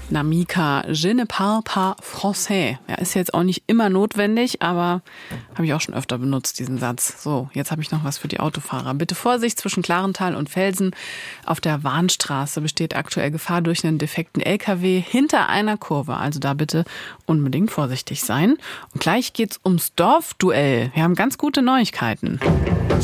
Namika, je ne parle pas français. Ja, ist jetzt auch nicht immer notwendig, aber habe ich auch schon öfter benutzt, diesen Satz. So, jetzt habe ich noch was für die Autofahrer. Bitte Vorsicht zwischen Klarental und Velsen. Auf der Warnstraße besteht aktuell Gefahr durch einen defekten LKW hinter einer Kurve. Also da bitte unbedingt vorsichtig sein. Und gleich geht's ums Dorfduell. Wir haben ganz gute Neuigkeiten.